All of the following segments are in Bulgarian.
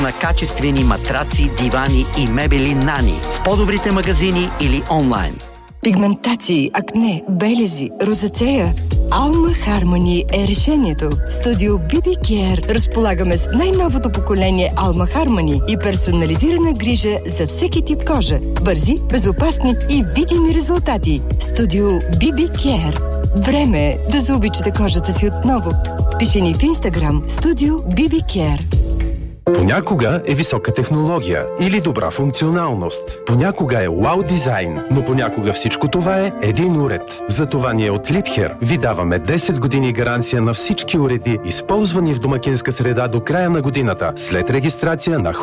на качествени матраци, дивани и мебели Нани в по-добрите магазини или онлайн. Пигментации, акне, белези, розацея. Alma Harmony е решението. В студио BB Care разполагаме с най-новото поколение Alma Harmony и персонализирана грижа за всеки тип кожа. Бързи, безопасни и видими резултати. Студио BB Care. Време е да заобичате кожата си отново. Пиши ни в Instagram Студио BB Care. Понякога е висока технология или добра функционалност. Понякога е вау дизайн, но понякога всичко това е един уред. Затова ние от Liebherr ви даваме 10 години гаранция на всички уреди, използвани в домакинска среда до края на годината, след регистрация на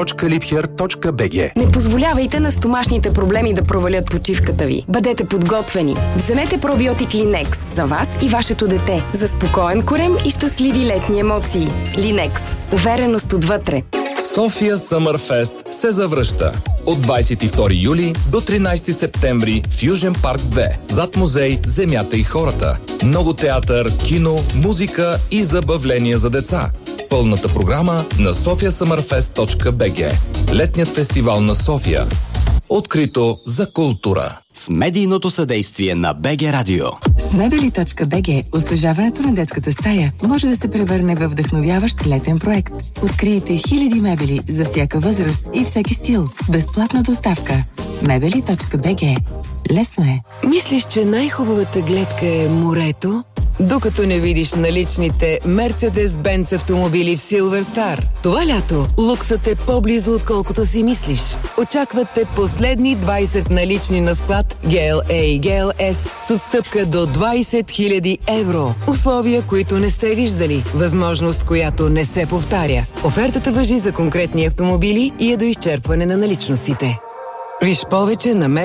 home.liebherr.bg. Не позволявайте на стомашните проблеми да провалят почивката ви. Бъдете подготвени. Вземете пробиотик Linex за вас и вашето дете за спокоен корем и щастливи летни емоции. Linex. Увереност отвътре. София Summerfest се завръща. От 22 юли до 13 септември в Южен парк 2. Зад музей Земята и хората. Много театър, кино, музика и забавления за деца. Пълната програма на sofiasummerfest.bg. Летният фестивал на София. Открито за култура. С медийното съдействие на БГ Радио. С мебели.bg освежаването на детската стая може да се превърне във вдъхновяващ летен проект. Открийте хиляди мебели за всяка възраст и всеки стил с безплатна доставка. Мебели.bg. Лесно е. Мислиш, че най-хубавата гледка е морето? Докато не видиш наличните Mercedes-Benz автомобили в Silver Star. Това лято луксът е по-близо, отколкото си мислиш. Очаквате последни 20 налични на склад GLA и GLS с отстъпка до 20 000 евро. Условия, които не сте виждали. Възможност, която не се повтаря. Офертата важи за конкретни автомобили и е до изчерпване на наличностите. Виж повече на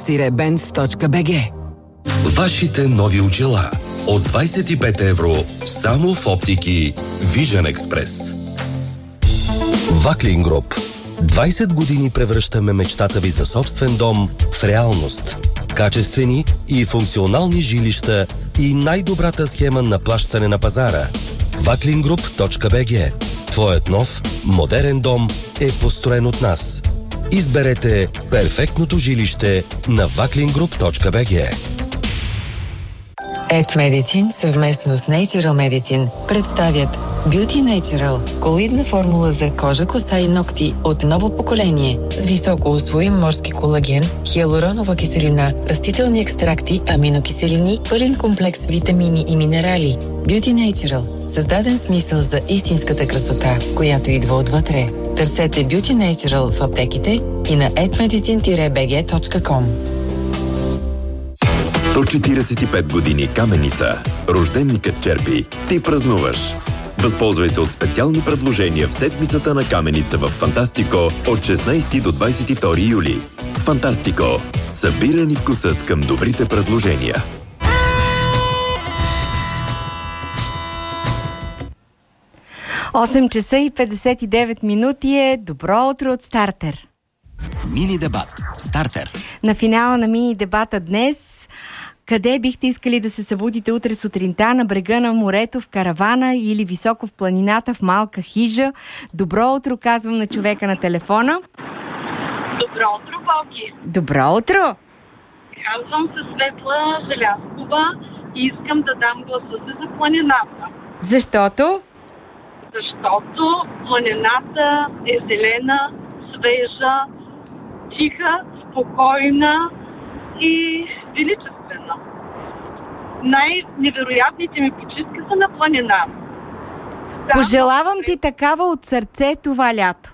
mercedes-benz.bg. Вашите нови очила от 25 евро само в оптики Vision Express. Ваклин Груп. 20 години превръщаме мечтата ви за собствен дом в реалност. Качествени и функционални жилища и най-добрата схема на плащане на пазара. Vaklingroup.bg. Твоят нов, модерен дом е построен от нас. Изберете перфектното жилище на Vaklingroup.bg. Ed Medicine съвместно с Natural Medicine представят Beauty Natural – колоидна формула за кожа, коса и ногти от ново поколение с високо усвоим морски колаген, хиалуронова киселина, растителни екстракти, аминокиселини, пълен комплекс витамини и минерали. Beauty Natural – създаден смисъл за истинската красота, която идва отвътре. Търсете Beauty Natural в аптеките и на edmedicine-bg.com. 145 години Каменица. Рожденникът черпи. Ти празнуваш. Възползвай се от специални предложения в седмицата на Каменица в Фантастико от 16 до 22 юли. Фантастико. Събира ни вкусът към добрите предложения. Осем часа и 59 минути е. Добро утро от Стартер. Мини дебат. Стартер. На финала на мини дебата днес: къде бихте искали да се събудите утре сутринта? На брега на морето, в каравана или високо в планината, в малка хижа? Добро утро, казвам на човека на телефона. Добро утро, Боки. Добро утро. Казвам се Светла Желязкова и искам да дам гласа си за планината. Защото? Защото планината е зелена, свежа, тиха, спокойна и величествена. Най-невероятните ми почивки са на планина. Пожелавам ти такава от сърце това лято.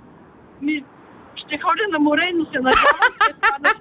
Ще ходя на море, но се надявам, че това не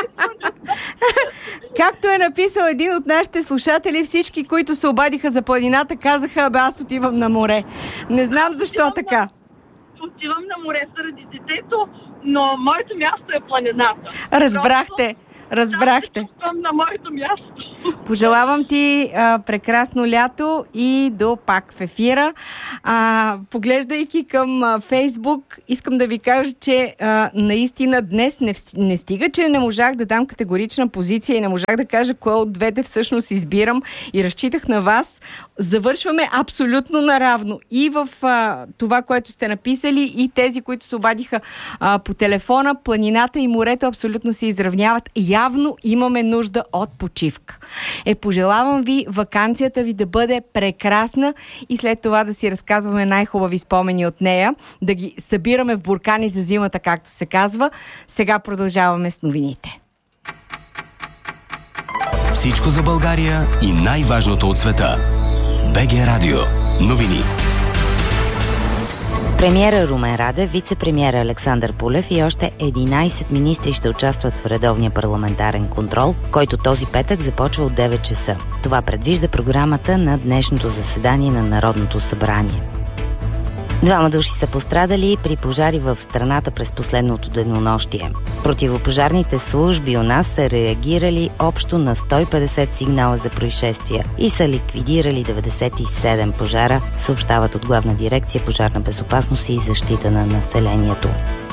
Както е написал един от нашите слушатели, всички, които се обадиха за планината, казаха: аз отивам на море. Не знам защо така. Отивам на море заради детето, но моето място е планината. Разбрахте. Там на моето място. Пожелавам ти прекрасно лято и до пак в ефира. Поглеждайки към Фейсбук, искам да ви кажа, че наистина днес не стига, че не можах да дам категорична позиция и не можах да кажа кое от двете всъщност избирам и разчитах на вас. Завършваме абсолютно наравно и в това, което сте написали, и тези, които се обадиха по телефона. Планината и морето абсолютно се изравняват. Явно имаме нужда от почивка. Пожелавам ви ваканцията ви да бъде прекрасна и след това да си разказваме най-хубави спомени от нея, да ги събираме в буркани за зимата, както се казва. Сега продължаваме с новините. Всичко за България и най-важното от света. БГ Радио. Новини. Премиера Румен Радев, вице-премиера Александър Пулев и още 11 министри ще участват в редовния парламентарен контрол, който този петък започва от 9 часа. Това предвижда програмата на днешното заседание на Народното събрание. 2 души са пострадали при пожари в страната през последното денонощие. Противопожарните служби у нас са реагирали общо на 150 сигнала за происшествия и са ликвидирали 97 пожара, съобщават от Главна дирекция Пожарна безопасност и защита на населението.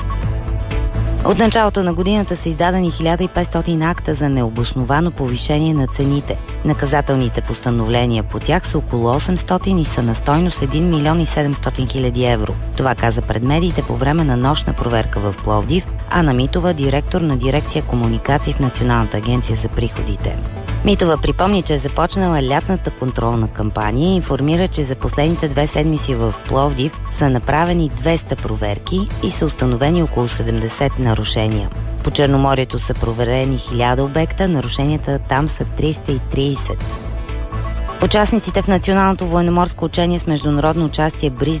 От началото на годината са издадени 1500 акта за необосновано повишение на цените. Наказателните постановления по тях са около 800 и са на стойност 1 милион и 700 хиляди евро. Това каза пред медиите по време на нощна проверка в Пловдив, Ана Митова, директор на дирекция комуникации в Националната агенция за приходите. Митова припомни, че е започнала лятната контролна кампания и информира, че за последните 2 седмици в Пловдив са направени 200 проверки и са установени около 70 нарушения. По Черноморието са проверени 1000 обекта, нарушенията там са 330. Участниците в Националното военноморско учение с международно участие БРИЗ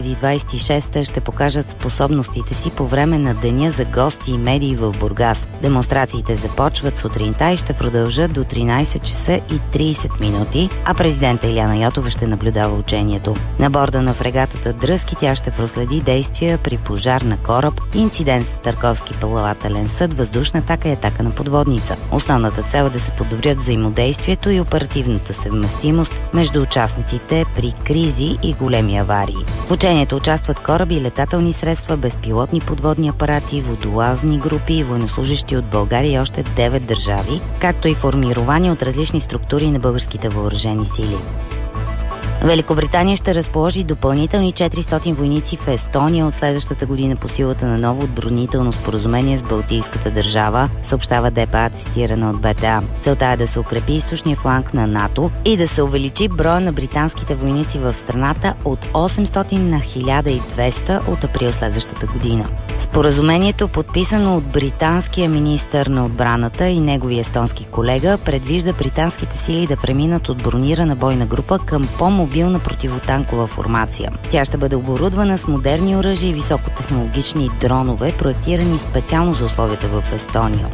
2026 ще покажат способностите си по време на деня за гости и медии в Бургас. Демонстрациите започват сутринта и ще продължат до 13 часа и 30 минути, а президента Илияна Йотова ще наблюдава учението. На борда на фрегатата Дръзки тя ще проследи действия при пожар на кораб, инцидент с търговски плавателен съд, въздушна атака и атака на подводница. Основната цел е да се подобрят взаимодействието и оперативната съвместимост между участниците при кризи и големи аварии. В учението участват кораби и летателни средства, безпилотни подводни апарати, водолазни групи и военнослужещи от България и още 9 държави, както и формирования от различни структури на българските въоръжени сили. Великобритания ще разположи допълнителни 400 войници в Естония от следващата година по силата на ново отбранително споразумение с Балтийската държава, съобщава ДПА, цитирана от БТА. Целта е да се укрепи източния фланг на НАТО и да се увеличи броя на британските войници в страната от 800 на 1200 от април следващата година. Споразумението, подписано от британския министър на отбраната и неговия естонски колега, предвижда британските сили да преминат от бронирана бойна група към по-мобилна противотанкова формация. Тя ще бъде оборудвана с модерни оръжия и високотехнологични дронове, проектирани специално за условията в Естония.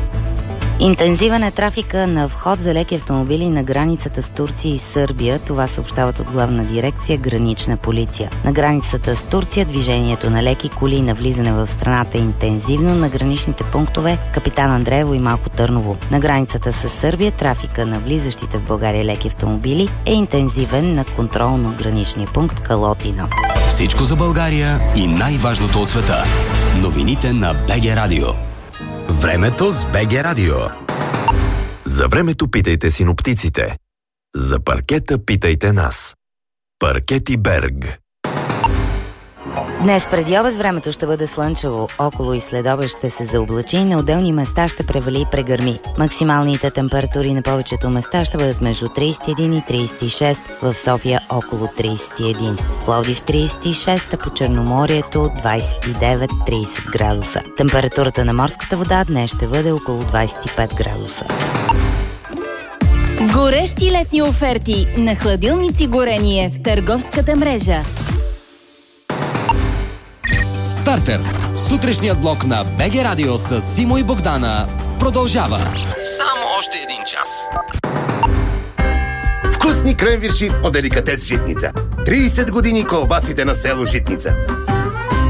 Интензивен е трафика на вход за леки автомобили на границата с Турция и Сърбия. Това съобщават от Главна дирекция Гранична полиция. На границата с Турция движението на леки коли на влизане в страната е интензивно на граничните пунктове Капитан Андреево и Малко Търново. На границата с Сърбия трафика на влизащите в България леки автомобили е интензивен на контролно-граничния пункт Калотина. Всичко за България и най-важното от света. Новините на БГ Радио. Времето с БГ Радио. За времето питайте синоптиците. За паркета питайте нас. Паркети Берг. Днес преди обед времето ще бъде слънчево. Около и след обед ще се заоблачи и на отделни места ще превали и прегърми. Максималните температури на повечето места ще бъдат между 31 и 36, в София около 31, в Пловдив 36, а по Черноморието 29-30 градуса. Температурата на морската вода днес ще бъде около 25 градуса. Горещи летни оферти на хладилници горение в търговската мрежа. Стартер. Сутрешният блок на БГ Радио с Симо и Богдана продължава. Само още един час. Вкусни кренвирши от деликатес Житница. 30 години колбасите на село Житница.